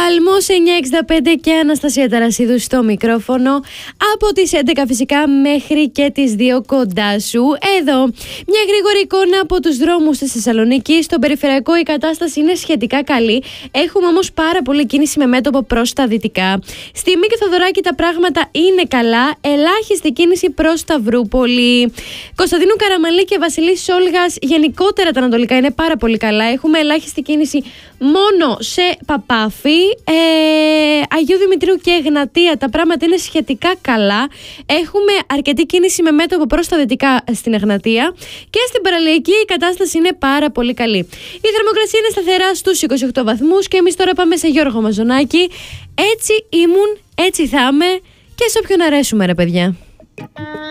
Αλμός 965 και Αναστασία Ταρασίδου στο μικρόφωνο. Από τις 11 φυσικά μέχρι και τις 2 κοντά σου. Εδώ μια γρήγορη εικόνα από τους δρόμους της Θεσσαλονίκης. Στον περιφερειακό η κατάσταση είναι σχετικά καλή. Έχουμε όμως πάρα πολλή κίνηση με μέτωπο προς τα δυτικά. Στη Μίκη Θοδωράκη τα πράγματα είναι καλά. Ελάχιστη κίνηση προς Σταυρούπολη. Κωνσταντίνου Καραμανλή και Βασιλής Όλγας, γενικότερα τα ανατολικά είναι πάρα πολύ καλά. Έχουμε ελάχιστη κίνηση μόνο σε Παπάφη. Αγίου Δημητρίου και Εγνατία τα πράγματα είναι σχετικά καλά. Έχουμε αρκετή κίνηση με μέτωπο προς τα δυτικά στην Εγνατία. Και στην Παραλιακή η κατάσταση είναι πάρα πολύ καλή. Η θερμοκρασία είναι σταθερά στους 28 βαθμούς. Και εμείς τώρα πάμε σε Γιώργο Μαζονάκη. Έτσι ήμουν, έτσι θα είμαι και σε όποιον αρέσουμε, ρε παιδιά.